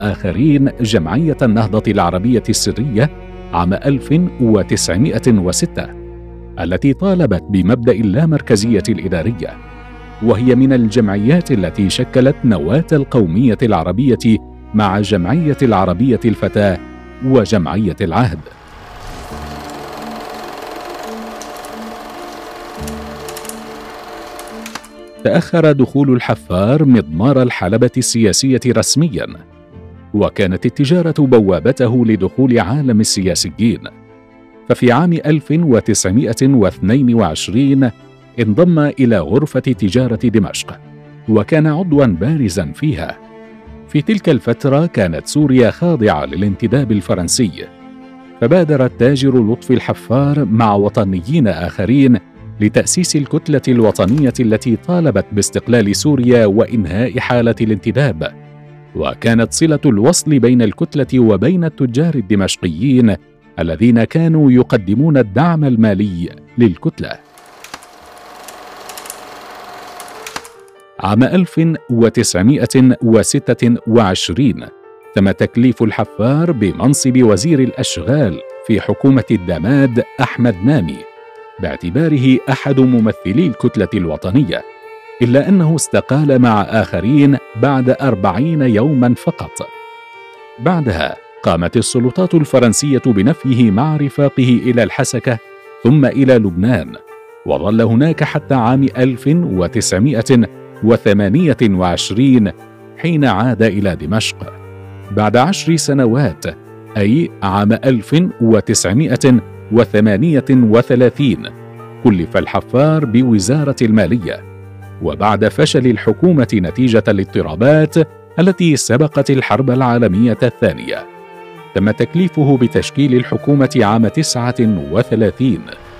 آخرين جمعية النهضة العربية السرية عام 1906 التي طالبت بمبدأ اللامركزية الإدارية، وهي من الجمعيات التي شكلت نواة القومية العربية مع جمعية العربية الفتاة وجمعية العهد. تأخر دخول الحفار مضمار الحلبة السياسية رسمياً، وكانت التجارة بوابته لدخول عالم السياسيين. ففي عام 1922 انضم إلى غرفة تجارة دمشق، وكان عضواً بارزاً فيها. في تلك الفترة كانت سوريا خاضعة للانتداب الفرنسي، فبادر التاجر لطفي الحفار مع وطنيين آخرين لتأسيس الكتلة الوطنية التي طالبت باستقلال سوريا وإنهاء حالة الانتداب، وكانت صلة الوصل بين الكتلة وبين التجار الدمشقيين الذين كانوا يقدمون الدعم المالي للكتلة. عام 1926 تم تكليف الحفار بمنصب وزير الأشغال في حكومة الدماد أحمد نامي، باعتباره أحد ممثلي الكتلة الوطنية، إلا أنه استقال مع آخرين بعد 40 يوماً فقط. بعدها قامت السلطات الفرنسية بنفيه مع رفاقه إلى الحسكة ثم إلى لبنان، وظل هناك حتى عام 1928 حين عاد إلى دمشق. بعد 10 سنوات، أي عام 1938، كلف الحفار بوزارة المالية، وبعد فشل الحكومة نتيجة الاضطرابات التي سبقت الحرب العالمية الثانية، تم تكليفه بتشكيل الحكومة عام 39.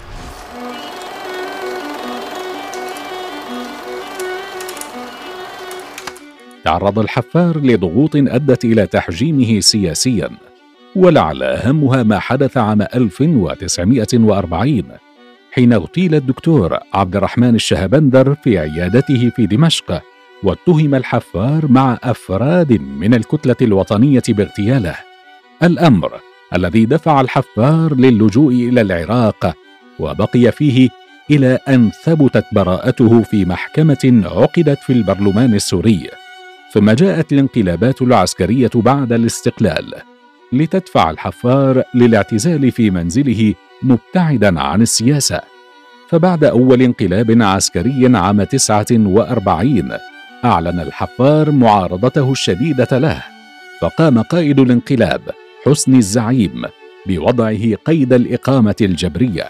تعرض الحفار لضغوط أدت إلى تحجيمه سياسياً، ولعل أهمها ما حدث عام 1940 حين اغتيل الدكتور عبد الرحمن الشهبندر في عيادته في دمشق، واتهم الحفار مع أفراد من الكتلة الوطنية باغتياله، الأمر الذي دفع الحفار للجوء إلى العراق، وبقي فيه إلى أن ثبتت براءته في محكمة عقدت في البرلمان السوري. ثم جاءت الانقلابات العسكرية بعد الاستقلال لتدفع الحفار للاعتزال في منزله مبتعداً عن السياسة. فبعد أول انقلاب عسكري عام 49 أعلن الحفار معارضته الشديدة له، فقام قائد الانقلاب حسني الزعيم بوضعه قيد الإقامة الجبرية.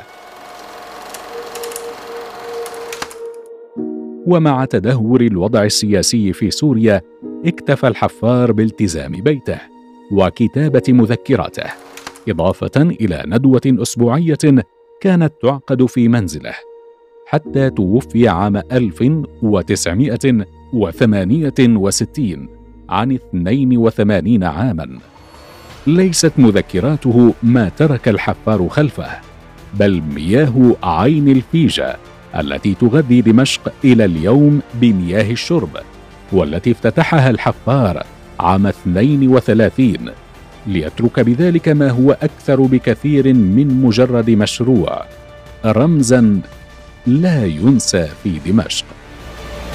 ومع تدهور الوضع السياسي في سوريا، اكتفى الحفار بالتزام بيته وكتابة مذكراته، إضافة إلى ندوة أسبوعية كانت تعقد في منزله، حتى توفي عام 1968 عن 82 عاماً. ليست مذكراته ما ترك الحفار خلفه، بل مياه عين الفيجة التي تغذي دمشق إلى اليوم بمياه الشرب، والتي افتتحها الحفار عام 32، ليترك بذلك ما هو أكثر بكثير من مجرد مشروع، رمزاً لا ينسى في دمشق.